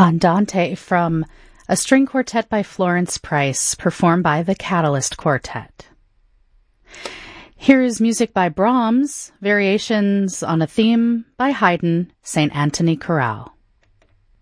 Andante from a string quartet by Florence Price, performed by the Catalyst Quartet. Here is music by Brahms, variations on a theme by Haydn, St. Anthony Chorale.